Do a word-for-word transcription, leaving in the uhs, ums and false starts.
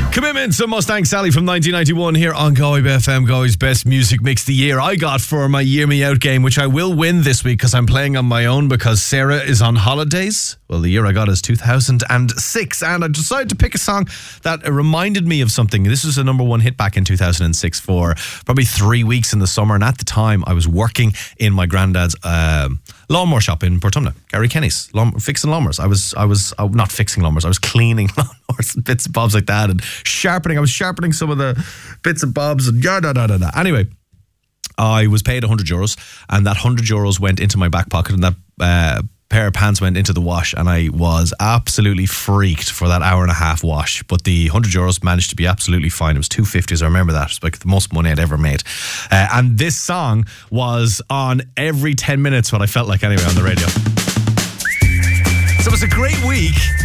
Commitments of Mustang Sally from nineteen ninety-one here on Galway F M, Galway's best music mix. The year I got for my Year Me Out game, which I will win this week because I'm playing on my own because Sarah is on holidays. Well, the year I got is two thousand six, and I decided to pick a song that reminded me of something. This was a number one hit back in two thousand six for probably three weeks in the summer, and at the time I was working in my granddad's uh, lawnmower shop in Portumna, Gary Kenny's, lawn, fixing lawnmowers. I was, I was uh, not fixing lawnmowers, I was cleaning lawnmowers and bits and bobs like that, and sharpening. I was sharpening some of the bits and bobs and da da da da da. Anyway, I was paid one hundred euros, and that one hundred euros went into my back pocket, and that uh, pair of pants went into the wash, and I was absolutely freaked for that hour and a half wash. But the one hundred euros managed to be absolutely fine. It was two fifty, as I remember that. It was like the most money I'd ever made. Uh, and this song was on every ten minutes, what I felt like anyway, on the radio. So it was a great week.